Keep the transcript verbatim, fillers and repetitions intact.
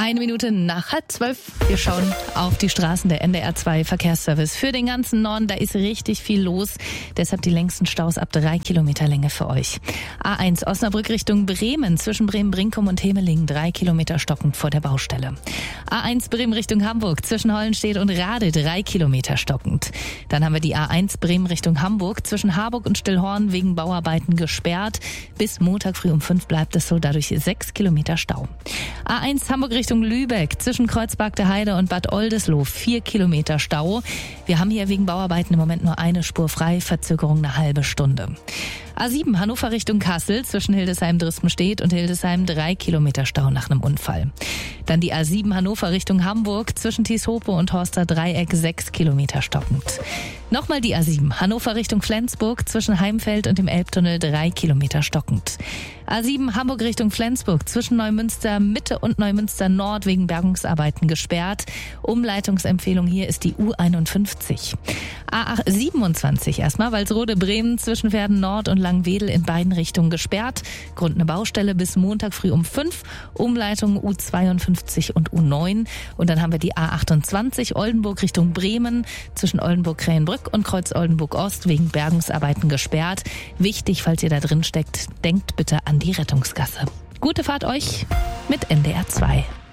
Eine Minute nach halb zwölf. Wir schauen auf die Straßen der N D R zwei Verkehrsservice. Für den ganzen Norden, da ist richtig viel los. Deshalb die längsten Staus ab drei Kilometer Länge für euch. A eins Osnabrück Richtung Bremen. Zwischen Bremen-Brinkum und Hemeling drei Kilometer stockend vor der Baustelle. A eins Bremen Richtung Hamburg. Zwischen Hollenstedt und Rade drei Kilometer stockend. Dann haben wir die A eins Bremen Richtung Hamburg. Zwischen Harburg und Stillhorn wegen Bauarbeiten gesperrt. Bis Montag früh um fünf bleibt es so. Dadurch sechs Kilometer Stau. A eins Hamburg Richtung Lübeck, zwischen Kreuzberg der Heide und Bad Oldesloe, vier Kilometer Stau. Wir haben hier wegen Bauarbeiten im Moment nur eine Spur frei, Verzögerung eine halbe Stunde. A sieben Hannover Richtung Kassel, zwischen Hildesheim-Drispenstedt und Hildesheim drei Kilometer Stau nach einem Unfall. Dann die A sieben Hannover Richtung Hamburg, zwischen Tieshope und Horster Dreieck sechs Kilometer stockend. Nochmal die A sieben Hannover Richtung Flensburg, zwischen Heimfeld und dem Elbtunnel drei Kilometer stockend. A sieben Hamburg Richtung Flensburg, zwischen Neumünster Mitte und Neumünster Nord wegen Bergungsarbeiten gesperrt. Umleitungsempfehlung hier ist die U einundfünfzig. A siebenundzwanzig erstmal, Walsrode Bremen, zwischen Verden Nord und Langwedel in beiden Richtungen gesperrt. Grund eine Baustelle bis Montag früh um fünf. Umleitung U zweiundfünfzig und U neun. Und dann haben wir die A achtundzwanzig Oldenburg Richtung Bremen, zwischen Oldenburg-Krähenbrück und Kreuz-Oldenburg-Ost wegen Bergungsarbeiten gesperrt. Wichtig, falls ihr da drin steckt, denkt bitte an die Rettungsgasse. Gute Fahrt euch mit N D R zwei.